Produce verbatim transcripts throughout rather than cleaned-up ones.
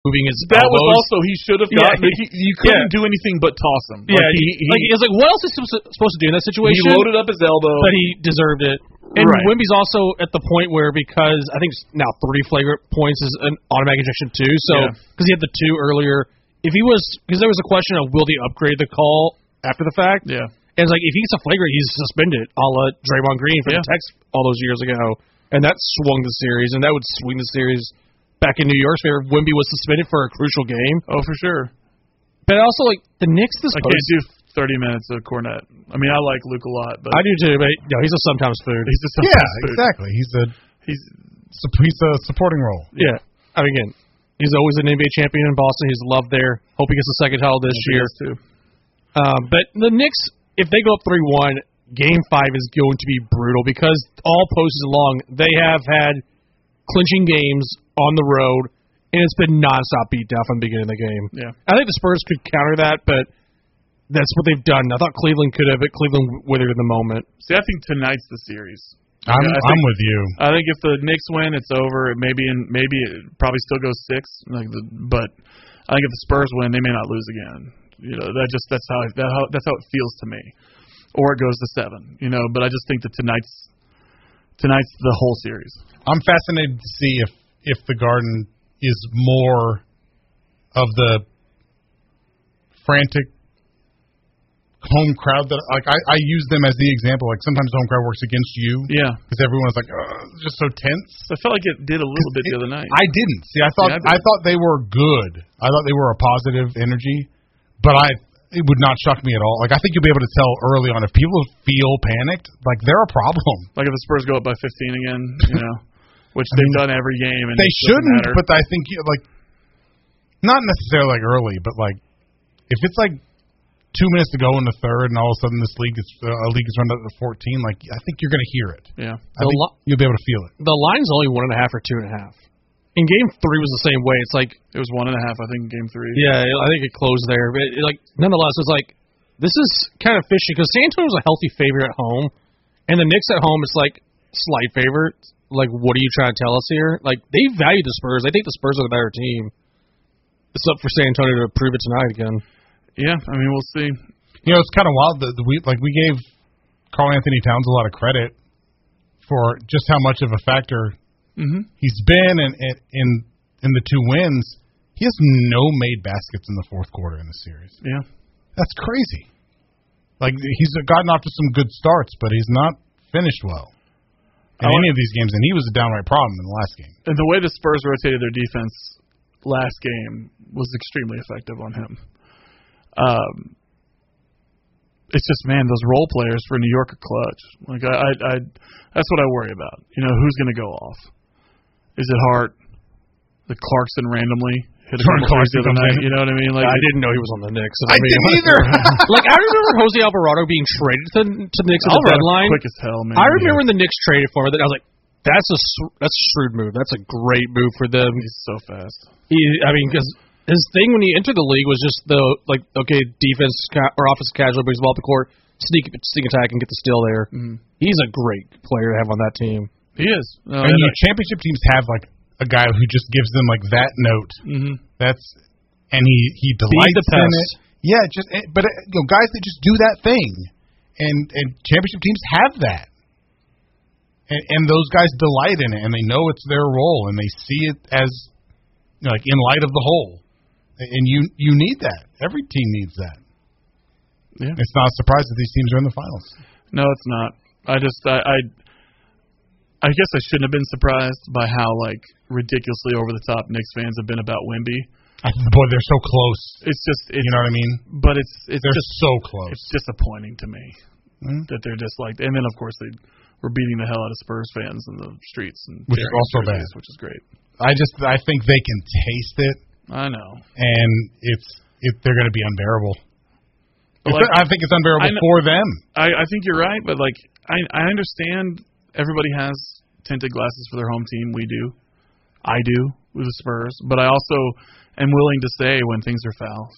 moving his That elbows. was also, he should have Yeah, gotten, he- he, you couldn't yeah. do anything but toss him. Yeah, like, he, he, he, like, it's like, what else is he supposed to, supposed to do in that situation? he loaded up his elbow. But he deserved it. And Right. Wemby's also at the point where, because I think now three flagrant points is an automatic ejection too. So because Yeah. he had the two earlier, if he was, because there was a question of will they upgrade the call after the fact? Yeah. And it's like if he's a flagrant, he's suspended, a la Draymond Green for Yeah. the Tex all those years ago, and that swung the series, and that would swing the series back in New York's favor. Wemby was suspended for a crucial game. Oh, for sure. But also, like the Knicks, this I can't do thirty minutes of Cornette. I mean, I like Luke a lot, but I do too, but no, he's a sometimes food. he's just Yeah, sometimes food. exactly. He's a He's sup- he's a supporting role. Yeah. I mean, again, he's always an N B A champion in Boston. He's loved there. Hope he gets a second title this year. too. Um, but the Knicks, if they go up three one, Game five is going to be brutal because all postseason long, they have had clinching games on the road, and it's been nonstop beatdown from the beginning of the game. Yeah. I think the Spurs could counter that, but that's what they've done. I thought Cleveland could have, but Cleveland withered in the moment. See, I think tonight's the series. I'm Yeah, I I'm think- with you. I think if the Knicks win, it's over. Maybe in maybe it probably still goes six. Like the, but I think if the Spurs win, they may not lose again. You know, that just that's how that how that's how it feels to me. Or it goes to seven. You know, but I just think that tonight's tonight's the whole series. I'm fascinated to see if if the Garden is more of the frantic home crowd that like I, I use them as the example. Like sometimes the home crowd works against you. Yeah, because everyone's like "Ugh, it's just so tense. I felt like it did a little bit It- the other night. I didn't see. I thought Yeah, I I, did. thought they were good. I thought they were a positive energy, but I it would not shock me at all. Like I think you'll be able to tell early on if people feel panicked, like they're a problem. Like if the Spurs go up by fifteen again, you know, which I they've mean, done every game, and They it doesn't shouldn't, matter. but I think you- like not necessarily like early, but like if it's like two minutes to go in the third, and all of a sudden this league is uh, a league is run up to fourteen. Like I think you're going to hear it. yeah, I The think lo- you'll be able to feel it. The line's only one and a half or two and a half. In Game three was the same way. It's like, it was one and a half, I think, in Game Three. yeah, I think it closed there. But it, like, nonetheless, it's like this is kind of fishy because San Antonio's a healthy favorite at home, and the Knicks at home is like slight favorite. Like, what are you trying to tell us here? Like, they value the Spurs. They think the Spurs are the better team. It's up for San Antonio to prove it tonight again. Yeah, I mean, we'll see. You know, it's kind of wild that we like we gave Karl Anthony Towns a lot of credit for just how much of a factor Mm-hmm. he's been in in in, in the two wins. He has no made baskets in the fourth quarter in the series. Yeah. That's crazy. Like he's gotten off to some good starts, but he's not finished well in I any of these games, and he was a downright problem in the last game. And the way the Spurs rotated their defense last game was extremely effective on him. Um, it's just, man, those role players for New York are clutch. Like I, I, I that's what I worry about. You know, who's going to go off? Is it Hart? The Clarkson randomly hit a Jordan couple threes Clarkson the other comes night. in. You know what I mean? Like I didn't know he was on the Knicks. I didn't either. Like, I remember Jose Alvarado being traded to, to the Knicks at the Alvaro's deadline. quick as hell, man. I remember when the Knicks traded for him. I was like, that's a shr- that's a shrewd move. That's a great move for them. He's so fast. He, I mean, because his thing when he entered the league was just the like, okay, defense ca- or offensive casual, brings the ball up the court, sneak sneak attack, and get the steal there. Mm-hmm. He's a great player to have on that team. He is. Uh, and your championship teams have like a guy who just gives them like that note. mm-hmm. That's and he he delights the in pest. it. Yeah, just but uh, you know, guys that just do that thing, and and championship teams have that, and and those guys delight in it, and they know it's their role, and they see it as you know, like in light of the whole, and you you need that. Every team needs that. Yeah. It's not a surprise that these teams are in the finals. No, it's not. I just I, I I guess I shouldn't have been surprised by how like ridiculously over the top Knicks fans have been about Wemby. I, boy, they're so close. It's just it's, You know what I mean? but it's it's They're just so close. it's disappointing to me Mhm. that they're just like, and then of course they were beating the hell out of Spurs fans in the streets and Which is tearing also jerseys, bad. which is great. I just I think they can taste it, I know. and it's it they're going to be unbearable. But It's- like, I think it's unbearable I kn- for them. I, I think you're right, but like I I understand everybody has tinted glasses for their home team. We do. I do with the Spurs, but I also am willing to say when things are fouls.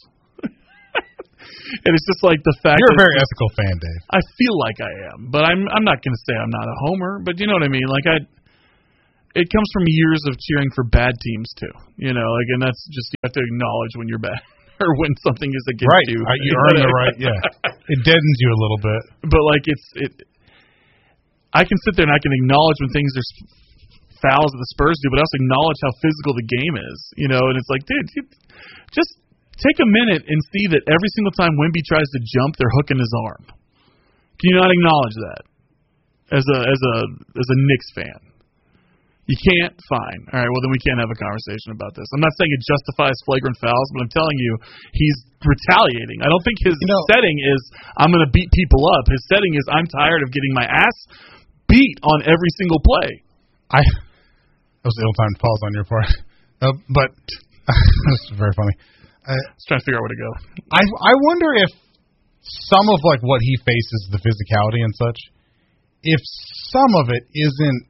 And it's just like the fact You're a that very ethical fan, Dave. I feel like I am, but I'm I'm not going to say I'm not a homer, but you know what I mean? Like I it comes from years of cheering for bad teams too. You know, like, and that's just you have to acknowledge when you're bad or when something is against right. you. Right, you earn the right. Yeah, it deadens you a little bit. But like, it's it. I can sit there and I can acknowledge when things are fouls that the Spurs do, but I also acknowledge how physical the game is. You know, and it's like, dude, you, just take a minute and see that every single time Wemby tries to jump, they're hooking his arm. Can you not acknowledge that as a as a as a Knicks fan? You can't. Fine. All right. Well, then we can't have a conversation about this. I'm not saying it justifies flagrant fouls, but I'm telling you, he's retaliating. I don't think his you know, setting is I'm going to beat people up. His setting is I'm tired of getting my ass beat on every single play. I that was the ill-timed pause on your part, uh, but that's very funny. I was trying to figure out where to go. I I wonder if some of like what he faces, the physicality and such, if some of it isn't.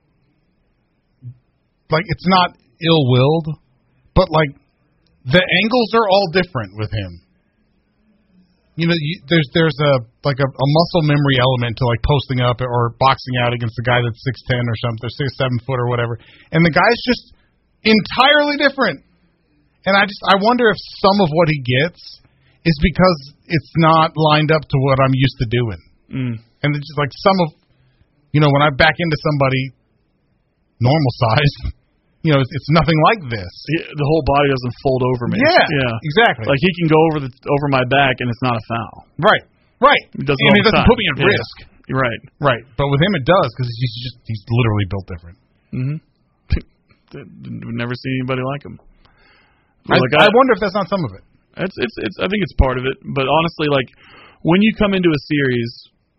Like, it's not ill-willed, but, like, the angles are all different with him. You know, you, there's there's a, like, a, a muscle memory element to, like, posting up or boxing out against a guy that's six ten or something, or six, seven foot or whatever. And the guy's just entirely different. And I just, I wonder if some of what he gets is because it's not lined up to what I'm used to doing. Mm. And it's just, like, some of, you know, when I back into somebody normal size, you know, it's, it's nothing like this. The whole body doesn't fold over me. Yeah, yeah, exactly. Like he can go over the over my back and it's not a foul. Right, right. He does it and all it doesn't time. put me at yeah. risk. You're right, right. But with him, it does because he's just he's literally built different. Mm-hmm. We've never seen anybody like him. I, like I, I wonder if that's not some of it. It's it's it's. I think it's part of it. But honestly, like when you come into a series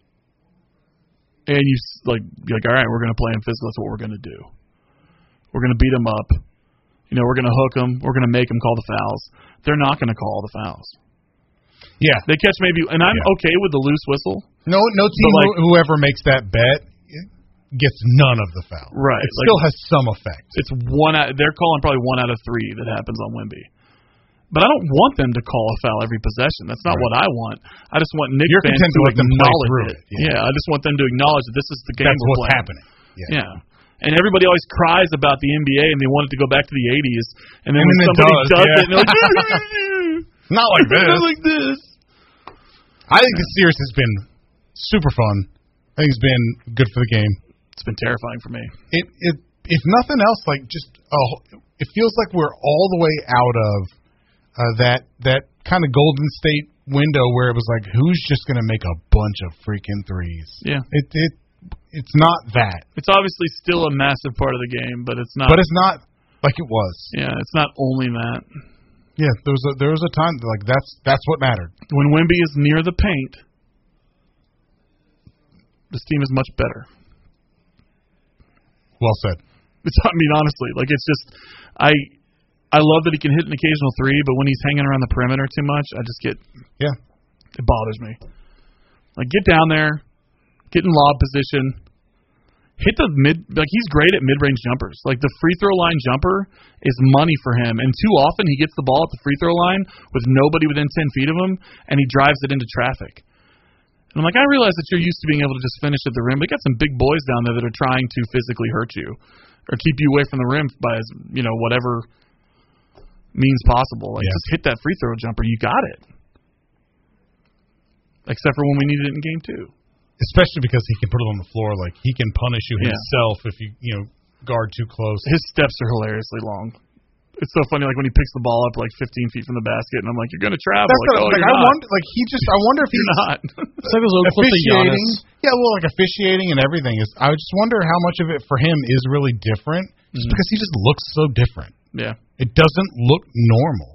and you like you're like, all right, we're going to play him physical. That's what we're going to do. We're going to beat him up. You know, we're going to hook them. We're going to make them call the fouls. They're not going to call the fouls. Yeah. They catch maybe, and I'm yeah. okay with the loose whistle. No no team like, whoever makes that bet gets none of the fouls. Right. It like, still has some effect. It's one out, they're calling probably one out of three that happens on Wemby. But I don't want them to call a foul every possession. That's not right. what I want. I just want Knicks You're fans to, to acknowledge it. it. Yeah. yeah, I just want them to acknowledge that this is the game That's we're what's playing. happening. Yeah. yeah. And everybody always cries about the N B A and they want it to go back to the eighties. And then and when then somebody does, does yeah. it, they're like, not like this. Not like this. I think this series has been super fun. I think it's been good for the game. It's been terrifying for me. It, it if nothing else, like just oh, it feels like we're all the way out of uh, that that kind of Golden State window where it was like, who's just going to make a bunch of freaking threes? Yeah. It it it's not that. It's obviously still a massive part of the game, but it's not. But it's not like it was. Yeah, it's not only that. Yeah, there was a there was a time like that's that's what mattered. When Wemby is near the paint, this team is much better. Well said. It's, I mean, honestly, like it's just I I love that he can hit an occasional three, but when he's hanging around the perimeter too much, I just get yeah, it bothers me. Like get down there, get in lob position. Hit the mid, like he's great at mid-range jumpers. Like the free throw line jumper is money for him, and too often he gets the ball at the free throw line with nobody within ten feet of him, and he drives it into traffic. And I'm like, I realize that you're used to being able to just finish at the rim, but you got some big boys down there that are trying to physically hurt you or keep you away from the rim by you know whatever means possible. Like yeah. just hit that free throw jumper, you got it. Except for when we needed it in game two. Especially because he can put it on the floor, like he can punish you yeah. himself if you you know guard too close. His steps are hilariously long. It's so funny, like when he picks the ball up like fifteen feet from the basket, and I'm like, "You're gonna travel." That's like, not, oh, like you're I not. wonder, like he just, I wonder if he's you're not. It's like those old clips of officiating. Giannis. Yeah, well, like officiating and everything is. I just wonder how much of it for him is really different, just mm-hmm. because he just looks so different. Yeah, it doesn't look normal.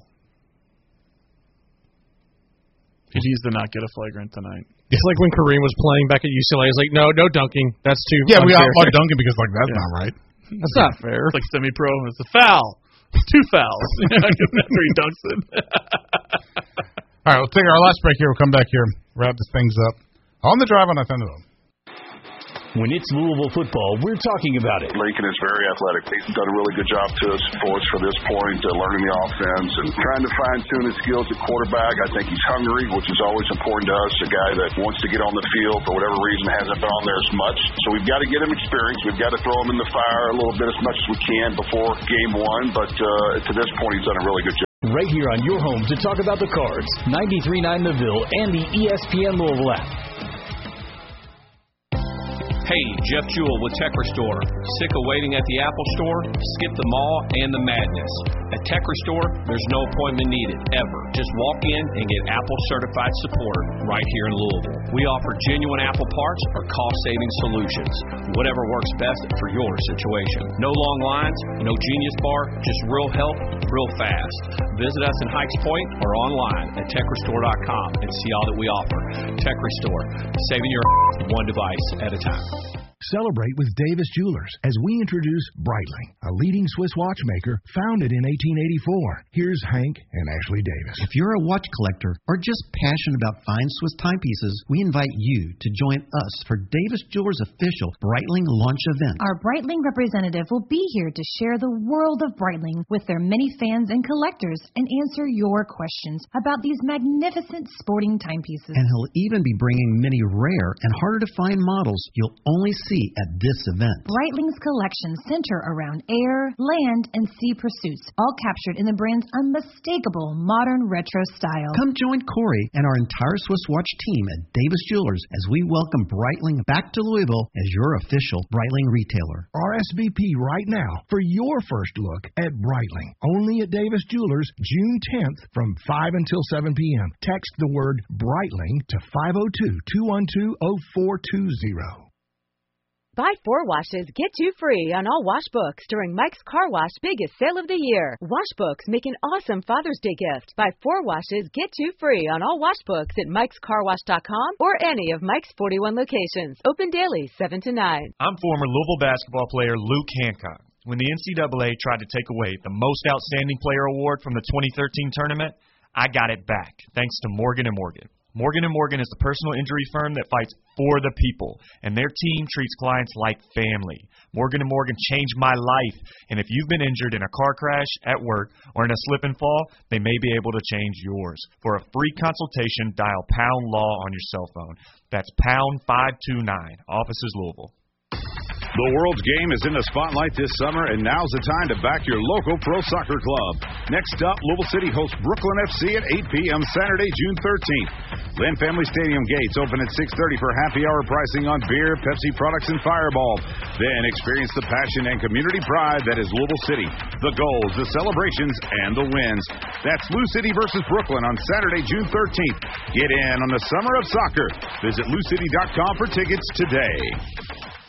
He needs to not get a flagrant tonight. It's like when Kareem was playing back at U C L A. He's like, no, no dunking. That's too Yeah, unfair. we outlawed dunking because like that's yeah. not right. That's not fair. It's like semi-pro. It's a foul. Two fouls. After he dunks it. All right, we'll take our last break here. We'll come back here, wrap this things up on the drive on Nintendo. When it's Louisville football, we're talking about it. Lincoln is very athletic. He's done a really good job to us for us for this point, uh, learning the offense and trying to fine-tune his skills at quarterback. I think he's hungry, which is always important to us, a guy that wants to get on the field for whatever reason hasn't been on there as much. So we've got to get him experience. We've got to throw him in the fire a little bit as much as we can before game one, but uh, to this point, he's done a really good job. Right here on your home to talk about the Cards, ninety-three point nine The Ville and the E S P N Louisville app. Hey, Jeff Jewell with Tech Restore. Sick of waiting at the Apple Store? Skip the mall and the madness. At Tech Restore, there's no appointment needed, ever. Just walk in and get Apple-certified support right here in Louisville. We offer genuine Apple parts or cost-saving solutions. Whatever works best for your situation. No long lines, no Genius Bar, just real help, real fast. Visit us in Hikes Point or online at tech restore dot com and see all that we offer. Tech Restore, saving your one device at a time. Celebrate with Davis Jewelers as we introduce Breitling, a leading Swiss watchmaker founded in eighteen eighty-four. Here's Hank and Ashley Davis. If you're a watch collector or just passionate about fine Swiss timepieces, we invite you to join us for Davis Jewelers' official Breitling launch event. Our Breitling representative will be here to share the world of Breitling with their many fans and collectors and answer your questions about these magnificent sporting timepieces. And he'll even be bringing many rare and harder to find models you'll only see at this event. Breitling's collections center around air, land, and sea pursuits, all captured in the brand's unmistakable modern retro style. Come join Corey and our entire Swiss watch team at Davis Jewelers as we welcome Breitling back to Louisville as your official Breitling retailer. R S V P right now for your first look at Breitling. Only at Davis Jewelers, June tenth from five until seven p.m. Text the word Breitling to five oh two, two one two, oh four two zero. Buy four washes, get two free on all wash books during Mike's Car Wash biggest sale of the year. Wash books make an awesome Father's Day gift. Buy four washes, get two free on all wash books at mikes car wash dot com or any of Mike's forty-one locations. Open daily, seven to nine. I'm former Louisville basketball player Luke Hancock. When the N C double A tried to take away the Most Outstanding Player award from the twenty thirteen tournament, I got it back, thanks to Morgan and Morgan. Morgan and Morgan is the personal injury firm that fights for the people, and their team treats clients like family. Morgan and Morgan changed my life, and if you've been injured in a car crash, at work, or in a slip and fall, they may be able to change yours. For a free consultation, dial pound law on your cell phone. That's pound five two nine, offices Louisville. The world's game is in the spotlight this summer, and now's the time to back your local pro soccer club. Next up, Louisville City hosts Brooklyn F C at eight p.m. Saturday, June thirteenth. Lynn Family Stadium gates open at six thirty for happy hour pricing on beer, Pepsi products, and Fireball. Then experience the passion and community pride that is Louisville City. The goals, the celebrations, and the wins. That's Lou City versus Brooklyn on Saturday, June thirteenth. Get in on the summer of soccer. Visit lou city dot com for tickets today.